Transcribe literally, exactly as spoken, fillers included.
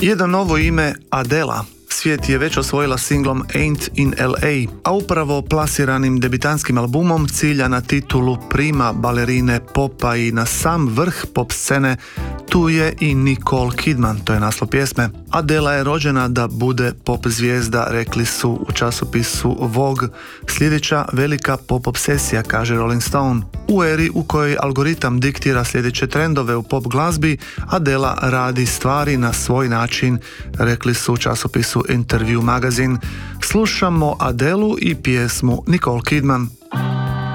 Jedno novo ime, Adela. Svijet je već osvojila singlom Ain't in L A, a upravo plasiranim debitantskim albumom cilja na titulu prima balerine popa i na sam vrh pop scene. Tu je i Nicole Kidman, to je naslov pjesme. Adela je rođena da bude pop zvijezda, rekli su u časopisu Vogue. Sljedeća velika pop obsesija, kaže Rolling Stone. U eri u kojoj algoritam diktira sljedeće trendove u pop glazbi, Adela radi stvari na svoj način, rekli su u časopisu Interview Magazine. Slušamo Adelu i pjesmu Nicole Kidman.